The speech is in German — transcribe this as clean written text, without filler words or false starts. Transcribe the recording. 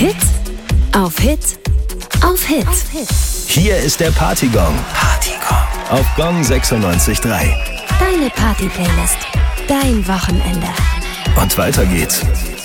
Hit auf Hit auf Hit. Hier ist der Partygong. Auf Gong 96.3. Deine Party-Playlist. Dein Wochenende. Und weiter geht's.